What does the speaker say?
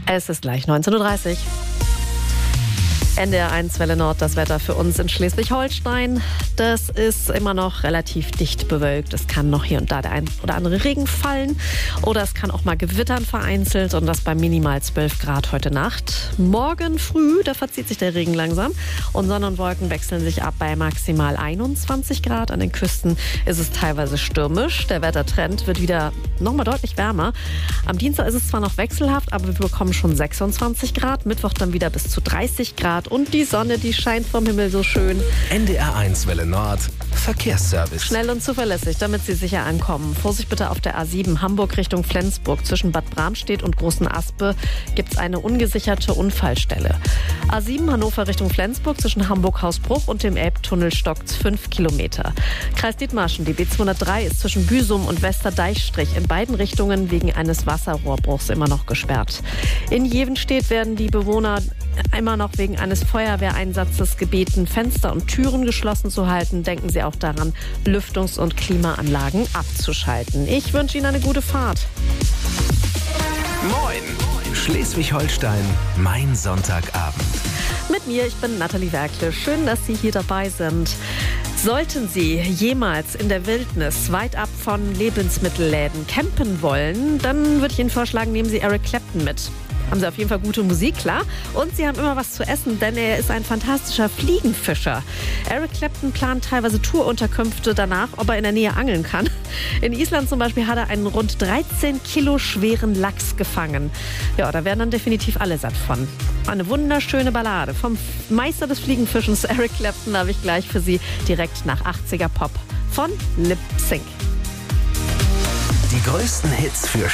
Es ist gleich 19:30 Uhr. NDR 1 Welle Nord, das Wetter für uns in Schleswig-Holstein. Das ist immer noch relativ dicht bewölkt. Es kann noch hier und da der ein oder andere Regen fallen. Oder es kann auch mal gewittern vereinzelt und das bei minimal 12 Grad heute Nacht. Morgen früh, da verzieht sich der Regen langsam. Und Sonne und Wolken wechseln sich ab bei maximal 21 Grad. An den Küsten ist es teilweise stürmisch. Der Wettertrend wird wieder nochmal deutlich wärmer. Am Dienstag ist es zwar noch wechselhaft, aber wir bekommen schon 26 Grad. Mittwoch dann wieder bis zu 30 Grad. Und die Sonne, die scheint vom Himmel so schön. NDR 1 Welle Nord, Verkehrsservice. Schnell und zuverlässig, damit Sie sicher ankommen. Vorsicht bitte auf der A7 Hamburg Richtung Flensburg. Zwischen Bad Bramstedt und Großen Aspe gibt es eine ungesicherte Unfallstelle. A7 Hannover Richtung Flensburg zwischen Hamburg-Hausbruch und dem Elbtunnel stockt 5 Kilometer. Kreis Dithmarschen, die B203 ist zwischen Büsum und Westerdeichstrich in beiden Richtungen wegen eines Wasserrohrbruchs immer noch gesperrt. In Jevenstedt werden die Bewohner immer noch wegen eines Feuerwehreinsatzes gebeten, Fenster und Türen geschlossen zu halten. Denken Sie auch daran, Lüftungs- und Klimaanlagen abzuschalten. Ich wünsche Ihnen eine gute Fahrt. Moin! Schleswig-Holstein, mein Sonntagabend. Mit mir, ich bin Nathalie Werkle. Schön, dass Sie hier dabei sind. Sollten Sie jemals in der Wildnis weit ab von Lebensmittelläden campen wollen, dann würde ich Ihnen vorschlagen, nehmen Sie Eric Clapton mit. Haben Sie auf jeden Fall gute Musik, klar. Und Sie haben immer was zu essen, denn er ist ein fantastischer Fliegenfischer. Eric Clapton plant teilweise Tourunterkünfte danach, ob er in der Nähe angeln kann. In Island zum Beispiel hat er einen rund 13 Kilo schweren Lachs gefangen. Ja, da werden dann definitiv alle satt von. Eine wunderschöne Ballade vom Meister des Fliegenfischens Eric Clapton habe ich gleich für Sie direkt nach 80er Pop von Lip Sync. Die größten Hits für